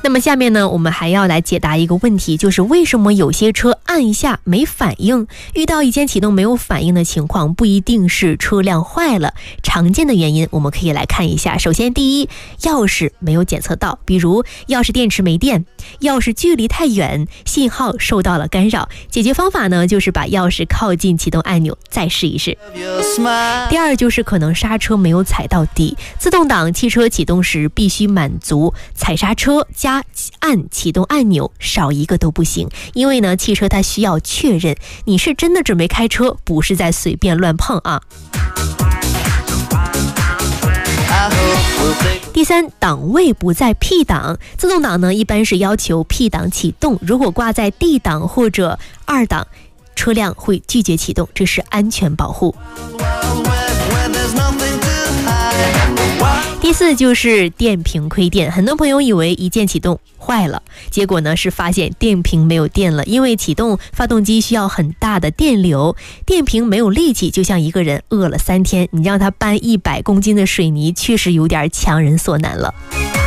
那么下面呢，我们还要来解答一个问题，就是为什么有些车按一下没反应？遇到一键启动没有反应的情况，不一定是车辆坏了，常见的原因我们可以来看一下。首先第一，钥匙没有检测到，比如钥匙电池没电，钥匙距离太远，信号受到了干扰。解决方法呢，就是把钥匙靠近启动按钮，再试一试。第二就是可能刹车没有踩到底，自动挡汽车启动时必须满足踩刹车加按启动按钮，少一个都不行。因为呢，汽车它需要确认你是真的准备开车，不是在随便乱碰啊。第三，档位不在 P 档，自动挡呢一般是要求 P 档启动，如果挂在 D 档或者2档，车辆会拒绝启动，这是安全保护。第四就是电瓶亏电，很多朋友以为一键启动坏了，结果呢是发现电瓶没有电了，因为启动发动机需要很大的电流，电瓶没有力气，就像一个人饿了3天，你让他搬100公斤的水泥，确实有点强人所难了。